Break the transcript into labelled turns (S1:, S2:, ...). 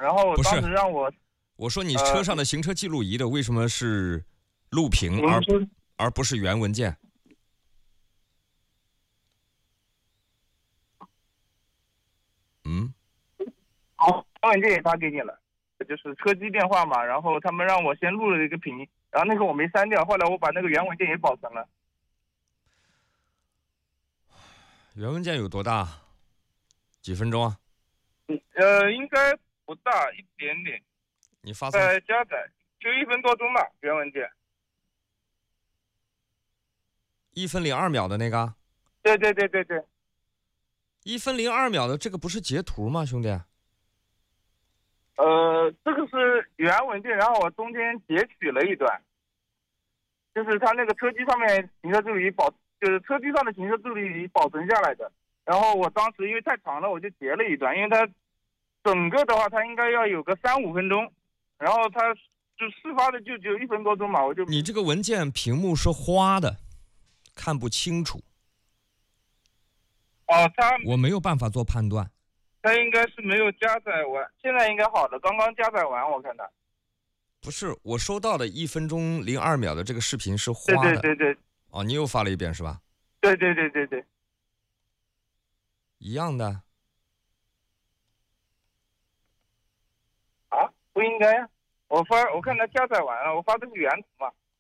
S1: 然后
S2: 不是
S1: 当时让我，
S2: 我说你车上的行车记录仪的为什么是录屏而不是原文件？嗯，
S1: 好，文件也发给你了，就是车机电话嘛。然后他们让我先录了一个屏，然后那个我没删掉，后来我把那个原文件也保存了。
S2: 原文件有多大？几分钟啊？
S1: 应该不大，一点点。
S2: 你发送
S1: 加载就1分多钟吧，原文件。
S2: 1分02秒的那个？
S1: 对对对对对。
S2: 1分02秒的这个不是截图吗，兄弟？
S1: 这个是原文件，然后我中间截取了一段，就是他那个车机上面行车记录仪就是车机上的行车记录仪保存下来的。然后我当时因为太长了，我就截了一段，因为它整个的话它应该要有个3-5分钟，然后它就事发的就只有1分多钟嘛，我就。
S2: 你这个文件屏幕是花的，看不清楚。我没有办法做判断。
S1: 它应该是没有加载完，现在应该好了，刚刚加载完，我看它。
S2: 不是，我收到的1分钟02秒的这个视频是花的。
S1: 对对对对。
S2: 哦，你又发了一遍是吧？
S1: 对对对对对。
S2: 一样的。
S1: 啊，不应该呀！我看它加载完了，我发的是原图嘛。